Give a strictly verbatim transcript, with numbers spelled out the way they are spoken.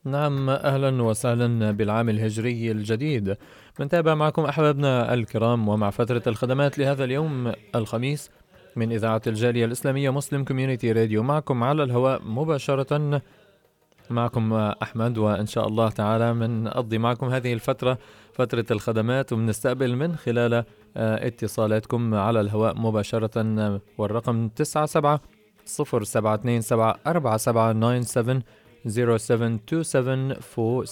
نعم، أهلا وسهلا بالعام الهجري الجديد. بنتابع معكم أحبابنا الكرام ومع فترة الخدمات لهذا اليوم الخميس من إذاعة الجالية الإسلامية مسلم كوميونيتي راديو، معكم على الهواء مباشرة. معكم أحمد، وإن شاء الله تعالى بنقضي معكم هذه الفترة فترة الخدمات، وبنستقبل من خلال آه، اتصالاتكم على الهواء مباشرة، والرقم تسعة سبعة صفر سبعة اثنين سبعة أربعة سبعة تسعة سبعة صفر سبعة اتنين سبعة أربعة سبعة